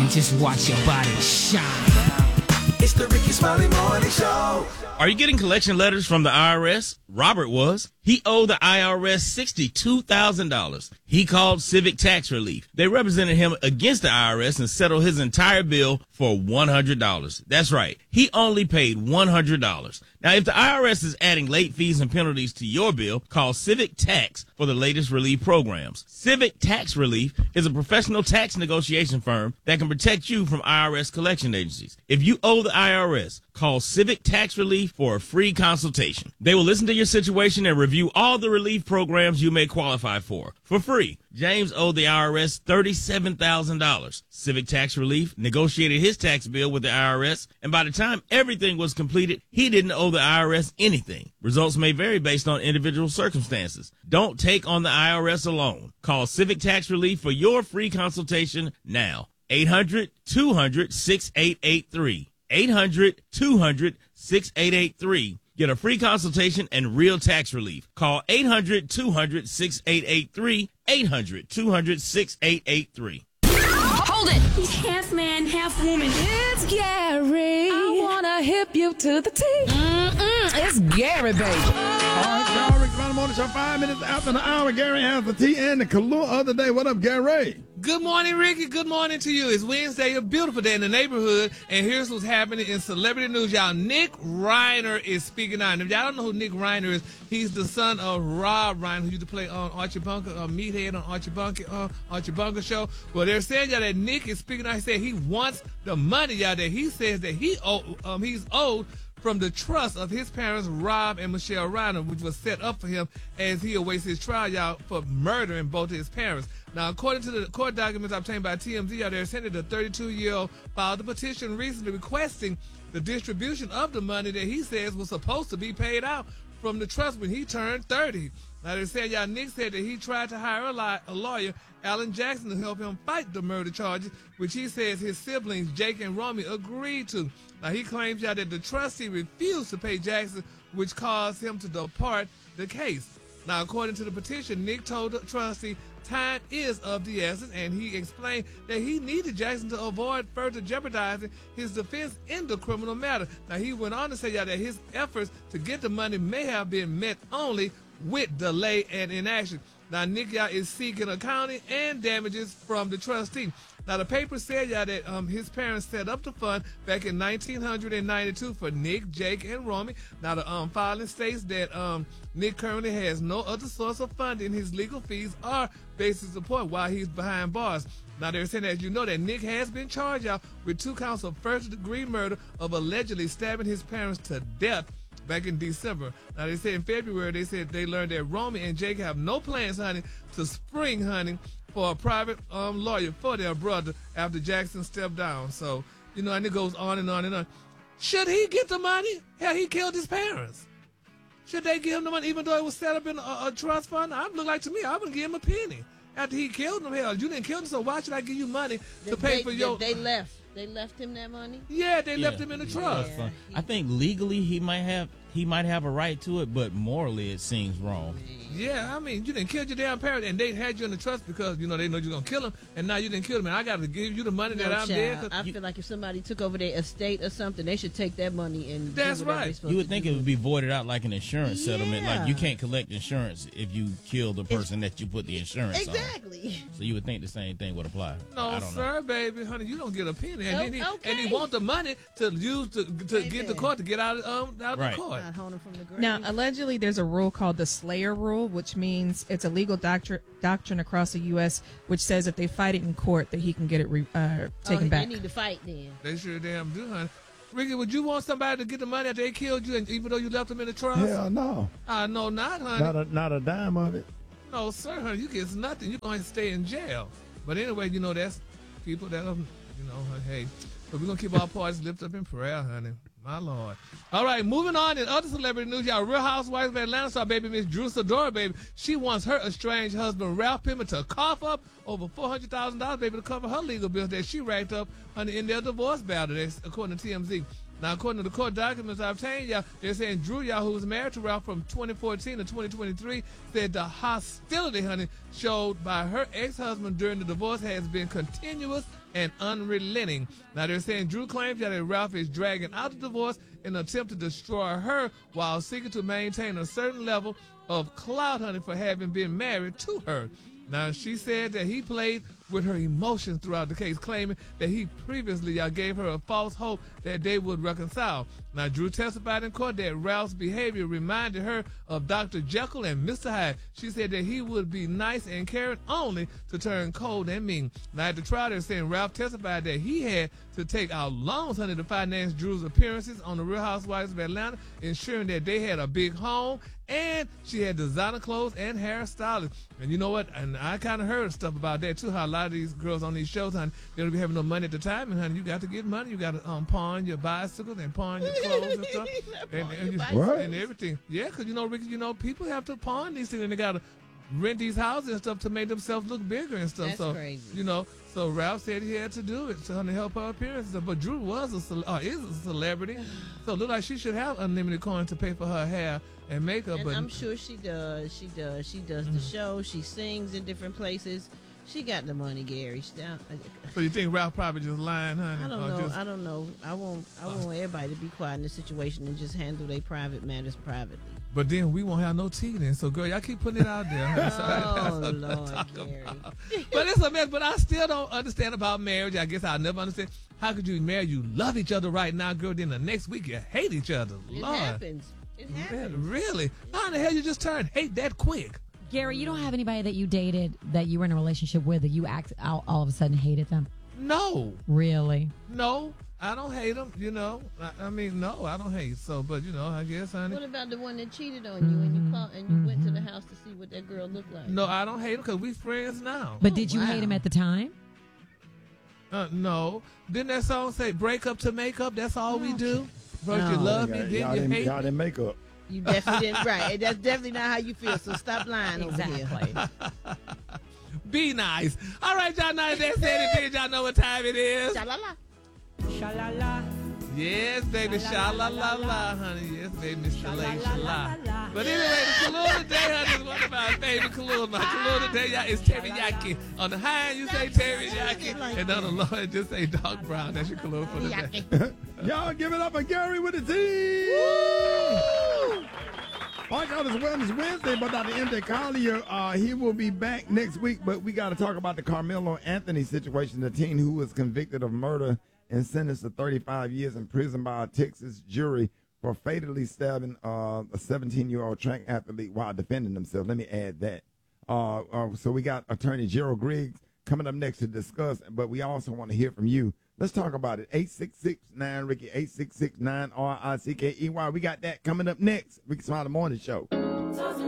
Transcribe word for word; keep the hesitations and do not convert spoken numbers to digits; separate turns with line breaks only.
just watch your body shine.
It's the Ricky Smiley Morning Show.
Are you getting collection letters from the I R S? Robert was. He owed the I R S sixty-two thousand dollars. He called Civic Tax Relief. They represented him against the I R S and settled his entire bill for one hundred dollars. That's right. He only paid one hundred dollars. Now, if the I R S is adding late fees and penalties to your bill, call Civic Tax for the latest relief programs. Civic Tax Relief is a professional tax negotiation firm that can protect you from I R S collection agencies. If you owe the I R S, call Civic Tax Relief for a free consultation. They will listen to your situation and review all the relief programs you may qualify for, for free. James owed the I R S thirty-seven thousand dollars. Civic Tax Relief negotiated his tax bill with the I R S, and by the time everything was completed, he didn't owe the I R S anything. Results may vary based on individual circumstances. Don't take on the I R S alone. Call Civic Tax Relief for your free consultation now. eight hundred, two hundred, six eight eight three. eight hundred, two hundred, six eight eight three. Get a free consultation and real tax relief. Call eight hundred, two hundred, six eight eight three. eight hundred, two hundred, six eight eight three.
Hold it!
He's half man, half woman.
It's Gary. I wanna hip you to the T. Mm-mm, it's Gary, baby.
All right, y'all, Rick Smiley Morning Show, five minutes after the hour. Gary has the tea and the Kahlua of the day. What up, Gary?
Good morning, Ricky. Good morning to you. It's Wednesday, a beautiful day in the neighborhood, and here's what's happening in celebrity news, y'all. Nick Reiner is speaking out. And if y'all don't know who Nick Reiner is, he's the son of Rob Reiner, who used to play on Archie Bunker, uh, Meathead on Archie Bunker, uh, Archie Bunker show. Well, they're saying, y'all, that Nick is speaking out. He said he wants the money, y'all, that he says that he owe, um, he's owed from the trust of his parents, Rob and Michelle Reiner, which was set up for him as he awaits his trial, y'all, for murdering both of his parents. Now, according to the court documents obtained by T M Z, y'all, they're saying that the thirty-two-year-old filed a petition recently requesting the distribution of the money that he says was supposed to be paid out from the trust when he turned thirty. Now, they said, y'all, Nick said that he tried to hire a, li- a lawyer, Alan Jackson, to help him fight the murder charges, which he says his siblings, Jake and Romy, agreed to. Now, he claims, y'all, that the trustee refused to pay Jackson, which caused him to depart the case. Now, according to the petition, Nick told the trustee time is of the essence, and he explained that he needed Jackson to avoid further jeopardizing his defense in the criminal matter. Now, he went on to say, y'all, that his efforts to get the money may have been met only with delay and inaction. Now, Nick, y'all, is seeking accounting and damages from the trustee. Now, the paper said, y'all, that um, his parents set up the fund back in nineteen ninety-two for Nick, Jake, and Romy. Now, the um, filing states that um, Nick currently has no other source of funding his legal fees or basic support while he's behind bars. Now, they're saying, as you know, that Nick has been charged out with two counts of first-degree murder of allegedly stabbing his parents to death back in December. Now, they said in February, they said they learned that Romy and Jake have no plans, honey, to spring hunting for a private um, lawyer for their brother after Jackson stepped down. So, you know, and it goes on and on and on. Should he get the money? Hell, he killed his parents. Should they give him the money, even though it was set up in a, a trust fund? I look like to me, I wouldn't give him a penny. After he killed them, hell, you didn't kill him, so why should I give you money to pay
they,
for your...
They left. They left him that money?
Yeah, they
Yeah.
left him in the trust.
Yeah. I think legally he might have he might have a right to it, but morally it seems wrong.
Yeah, I mean, you didn't kill your damn parent, and they had you in the trust because, you know, they know you're going to kill him, and now you didn't kill him, and I got to give you the money
No,
that I'm
child.
dead.
I
You,
feel like if somebody took over their estate or something, they should take that money and
That's
do whatever
right.
they're supposed
You would
to
think
do.
it would be voided out like an insurance settlement.
Yeah.
Like you can't collect insurance if you kill the person that you put the insurance on.
Exactly.
So you would think the same thing would apply.
no,
I don't
sir, baby, honey, you don't get a penny. And,
Oh,
then he,
okay.
and he want the money to use to, to get the court, to get out of, um, out of
Right.
the court.
Not holding from the grave.
Now, allegedly, there's a rule called the Slayer Rule, which means it's a legal doctrine doctrine across the U S which says if they fight it in court, that he can get it re, uh, taken
oh,
back.
They need to fight then.
They sure damn do, honey. Ricky, would you want somebody to get the money after they killed you, and even though you left them in the trust?
Hell no.
I know not, honey.
Not a, not a dime of it.
No, sir, honey, you get nothing. You're going to stay in jail. But anyway, you know, that's people that, um, you know, hey. But we're going to keep our parties lifted up in prayer, honey. My Lord. All right, moving on in other celebrity news, y'all. Real Housewives of Atlanta star baby Miss Drew Sidora, baby. She wants her estranged husband, Ralph Pittman, to cough up over four hundred thousand dollars, baby, to cover her legal bills that she racked up honey, in their divorce battle, that's according to T M Z. Now, according to the court documents I obtained, y'all, they're saying Drew, y'all, who was married to Ralph from twenty fourteen to twenty twenty-three, said the hostility, honey, showed by her ex-husband during the divorce has been continuous and unrelenting. Now, they're saying Drew claims that Ralph is dragging out the divorce in an attempt to destroy her while seeking to maintain a certain level of clout, honey, for having been married to her. Now, she said that he played with her emotions throughout the case, claiming that he previously y'all gave her a false hope that they would reconcile. Now, Drew testified in court that Ralph's behavior reminded her of Doctor Jekyll and Mister Hyde. She said that he would be nice and caring only to turn cold and mean. Now, at the trial, they're saying Ralph testified that he had to take out loans, honey, to finance Drew's appearances on the Real Housewives of Atlanta, ensuring that they had a big home, and she had designer clothes and hairstylists. And you know what? And I kind of heard stuff about that, too, how a lot of these girls on these shows, honey, they don't be having no money at the time, and, honey, you got to get money. You got to um, pawn your bicycles and pawn your clothes and stuff. and, and,
What?
and everything. Yeah, because, you know, Ricky, you know, people have to pawn these things, and they got to rent these houses and stuff to make themselves look bigger and stuff.
That's
so,
crazy.
you know, so Ralph said he had to do it to help her appearance. But Drew was a cele- uh, is a celebrity, so it looked like she should have unlimited coins to pay for her hair and makeup.
And
but
I'm sure she does. She does. She does
Mm-hmm.
the show. She sings in different places. She got the money, Gary. She down,
so you think Ralph probably just lying, honey?
I don't
or
know.
just-
I don't know. I want. I want everybody to be quiet in this situation and just handle their private matters privately.
But then we won't have no tea then. So, girl, y'all keep putting it out there. Honey. So
Oh
that's what I'm
Lord,
talking
Gary.
about. But it's a mess. But I still don't understand about marriage. I guess I'll never understand. How could you marry? You love each other right now, girl. Then the next week you hate each other.
It
Lord,
happens. It
Man,
happens.
really? How in the hell you just turned hate that quick?
Gary, you don't have anybody that you dated that you were in a relationship with that you act all, all of a sudden hated them?
No,
Really?
no, I don't hate them. You know, I, I mean, no, I don't hate. So, but you know, I guess, honey.
What about the one that cheated on you and you called and you went to the house to see what that girl looked like?
No, I don't hate them because we friends now.
But did you
wow.
hate him at the time?
Uh, no, didn't that song say "break up to make up"? That's all we do. First you
No.
love me,
Y'all
then you
didn't,
hate
y'all
me.
didn't make up.
You definitely didn't. Right. That's definitely not how you feel. So stop lying over here.
Exactly.
Be nice. All right, y'all know that said it. Did y'all know what time it is?
Sha-la-la.
Yes, baby, sha la la la, honey. Yes, baby, Mister Lay, sha la. But anyway, the Kahlua today, honey, is one of our favorite Kahlua. My Kahlua today, y'all, is teriyaki. On the high end, you say teriyaki, and on the low end, just say dark brown. That's your Kahlua for the day.
Y'all give it up for Gary with the T. All right, y'all, it's Wellness Wednesday, but Doctor M J Collier, uh, he will be back next week, but we got to talk about the Carmelo Anthony situation, the teen who was convicted of murder and sentenced to thirty-five years in prison by a Texas jury for fatally stabbing uh, a seventeen-year-old track athlete while defending himself. Let me add that. Uh, uh, so we got Attorney Gerald Griggs coming up next to discuss, but we also want to hear from you. Let's talk about it. eight six six nine Ricky, eight six six nine R I C K E Y. We got that coming up next. Ricky Smiley Morning Show.